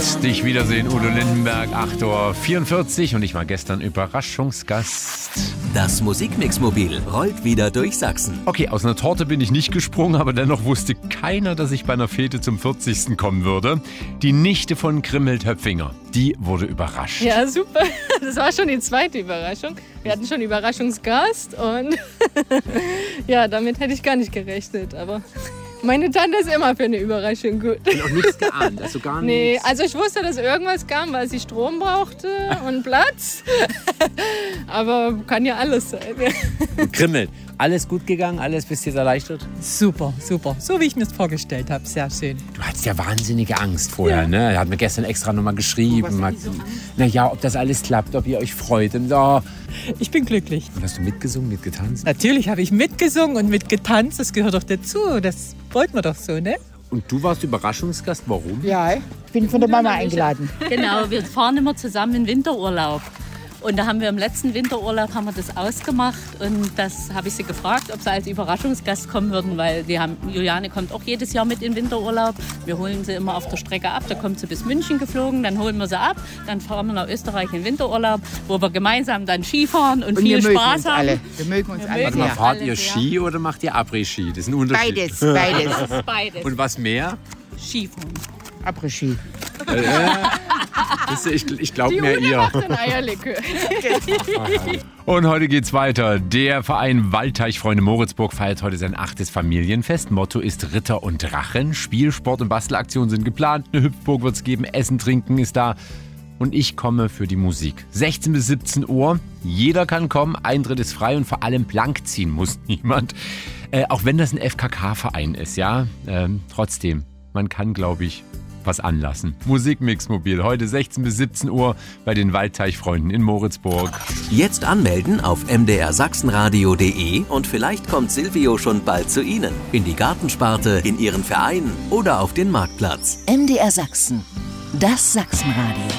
Dich wiedersehen, Udo Lindenberg, 8:44 Uhr und ich war gestern Überraschungsgast. Das Musikmix-Mobil rollt wieder durch Sachsen. Okay, aus einer Torte bin ich nicht gesprungen, aber dennoch wusste keiner, dass ich bei einer Fete zum 40. kommen würde. Die Nichte von Krimmelt Höpfinger, die wurde überrascht. Ja, super. Das war schon die zweite Überraschung. Wir hatten schon Überraschungsgast und ja, damit hätte ich gar nicht gerechnet, aber... Meine Tante ist immer für eine Überraschung gut. Und auch nichts geahnt, also gar nichts? Nee, also ich wusste, dass irgendwas kam, weil sie Strom brauchte und Platz. Aber kann ja alles sein. Krimmelt, alles gut gegangen, alles bist du jetzt erleichtert? Super, super. So wie ich mir es vorgestellt habe, sehr schön. Du hattest ja wahnsinnige Angst vorher, ne? Er hat mir gestern extra nochmal geschrieben. Naja, ob das alles klappt, ob ihr euch freut. Und, oh. Ich bin glücklich. Und hast du mitgesungen, mitgetanzt? Natürlich habe ich mitgesungen und mitgetanzt, das gehört doch dazu. Das wollten wir doch so, ne? Und du warst Überraschungsgast, warum? Ja, ich bin von der Mama eingeladen. Genau, wir fahren immer zusammen in Winterurlaub. Und da haben wir im letzten Winterurlaub haben wir das ausgemacht und das habe ich sie gefragt, ob sie als Überraschungsgast kommen würden, weil Juliane kommt auch jedes Jahr mit in Winterurlaub. Wir holen sie immer auf der Strecke ab, da kommt sie bis München geflogen, dann holen wir sie ab, dann fahren wir nach Österreich in Winterurlaub, wo wir gemeinsam dann Skifahren und viel Spaß haben. Alle. Wir mögen uns alle. Warte mal, fahrt ihr Ski oder macht ihr Après-Ski? Das ist ein Unterschied. Beides. Beides. Und was mehr? Skifahren. Après-Ski. Ich glaube mir ihr. Und heute geht's weiter. Der Verein Waldteichfreunde Moritzburg feiert heute sein 8. Familienfest. Motto ist Ritter und Drachen. Spielsport und Bastelaktionen sind geplant. Eine Hüpfburg wird's geben. Essen, Trinken ist da. Und ich komme für die Musik. 16 bis 17 Uhr. Jeder kann kommen. Eintritt ist frei und vor allem blank ziehen muss niemand. Auch wenn das ein FKK-Verein ist, ja. Trotzdem, man kann, glaube ich, was anlassen. Musikmix-Mobil, heute 16 bis 17 Uhr bei den Waldteichfreunden in Moritzburg. Jetzt anmelden auf mdrsachsenradio.de und vielleicht kommt Silvio schon bald zu Ihnen. In die Gartensparte, in Ihren Verein oder auf den Marktplatz. MDR Sachsen, das Sachsenradio.